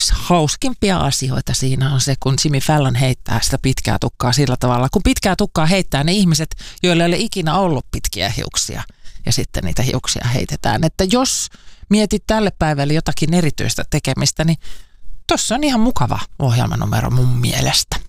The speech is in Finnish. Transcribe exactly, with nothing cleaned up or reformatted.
hauskimpia asioita siinä on se, kun Jimmy Fallon heittää sitä pitkää tukkaa sillä tavalla. Kun pitkää tukkaa heittää ne ihmiset, joilla ei ole ikinä ollut pitkiä hiuksia. Ja sitten niitä hiuksia heitetään. Että jos mietit tälle päivälle jotakin erityistä tekemistä, niin tossa on ihan mukava ohjelmanumero mun mielestä.